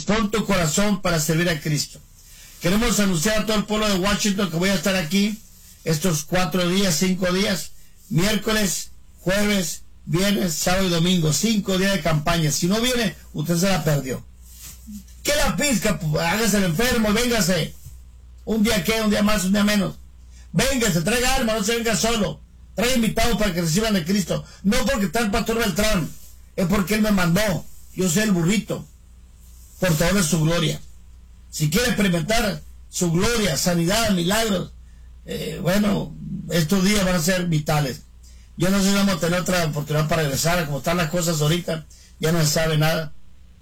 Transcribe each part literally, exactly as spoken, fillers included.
Dispón tu corazón para servir a Cristo. Queremos anunciar a todo el pueblo de Washington que voy a estar aquí estos cuatro días, cinco días, miércoles, jueves, viernes, sábado y domingo, cinco días de campaña. Si no viene, usted se la perdió. ¿Qué la pizca? Hágase el enfermo, véngase. Un día qué, un día más, un día menos. Véngase, traiga arma, no se venga solo. Traiga invitados para que reciban de Cristo. No porque está el pastor Beltrán, es porque él me mandó. Yo soy el burrito, portador de su gloria. Si quiere experimentar su gloria, sanidad, milagros, eh, bueno, estos días van a ser vitales. Yo no sé si vamos a tener otra oportunidad para regresar, como están las cosas ahorita, ya no se sabe nada.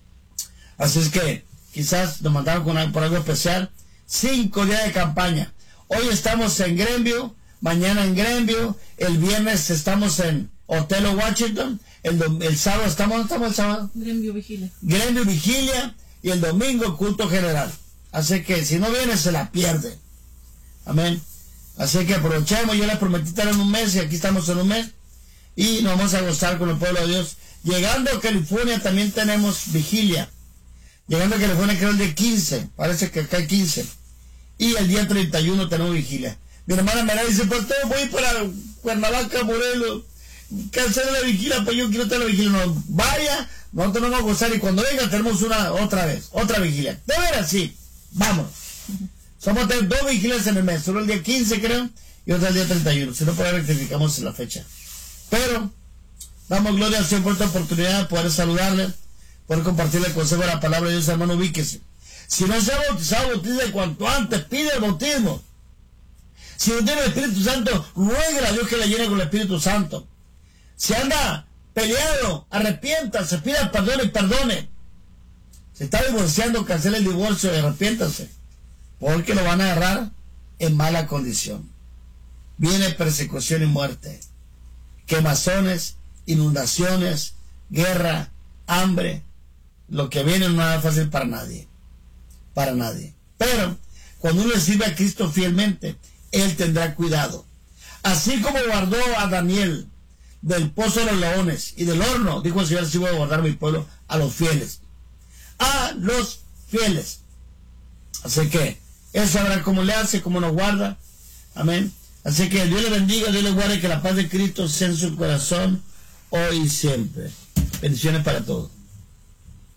Así es que quizás nos mandaron con, por algo especial. Cinco días de campaña. Hoy estamos en Greenville, mañana en Greenville, el viernes estamos en Otelo, Washington, el, el sábado estamos, ¿estamos el sábado? Greenville Vigilia. Greenville Vigilia, y el domingo culto general. Así que si no viene se la pierde. Amén. Así que aprovechemos, yo les prometí estar en un mes y aquí estamos en un mes y nos vamos a gozar con el pueblo de Dios. Llegando a California también tenemos vigilia. Llegando a California creo el día quince, parece que acá hay quince. Y el día treinta y uno tenemos vigilia. Mi hermana me dice, pastor, voy para Cuernavaca, Morelos, cancela la vigilia, pues yo quiero estar en la vigilia. No, vaya, nosotros nos vamos a gozar y cuando venga tenemos una otra vez, otra vigilia. De veras, sí, vamos. Somos a tener dos vigilias en el mes, solo el día quince creo, y otra el día treinta y uno. Si no, pues rectificamos la fecha. Pero, damos gloria a Dios por esta oportunidad de poder saludarle, poder compartirle el consejo de la palabra de Dios, hermano, ubíquese. Si no se ha bautizado, bautice cuanto antes, pide el bautismo. Si no tiene el Espíritu Santo, ruega a Dios que le llene con el Espíritu Santo. Si anda peleado, arrepiéntase, pida perdón y perdone. Si está divorciando, cancele el divorcio y arrepiéntase, porque lo van a agarrar en mala condición. Viene persecución y muerte, quemazones, inundaciones, guerra, hambre. Lo que viene no es fácil para nadie, para nadie. Pero cuando uno le sirve a Cristo fielmente, Él tendrá cuidado. Así como guardó a Daniel del pozo de los leones y del horno, dijo el Señor, así voy a guardar a mi pueblo, a los fieles. A los fieles. Así que Él sabrá cómo le hace, cómo nos guarda. Amén. Así que Dios le bendiga, Dios le guarde, que la paz de Cristo sea en su corazón hoy y siempre. Bendiciones para todos.